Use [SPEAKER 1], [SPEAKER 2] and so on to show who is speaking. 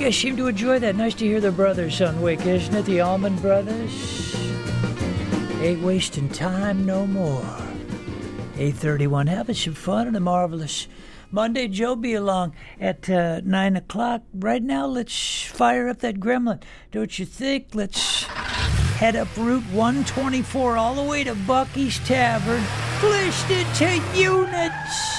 [SPEAKER 1] guys seem to enjoy that. Nice to hear the brothers on Wick, isn't it? The Allman Brothers. Ain't wasting time no more. 8:31. Having some fun on a marvelous Monday. Joe be along at 9 o'clock. Right now, let's fire up that gremlin. Don't you think? Let's head up Route 124 all the way to Bucky's Tavern. List it to units.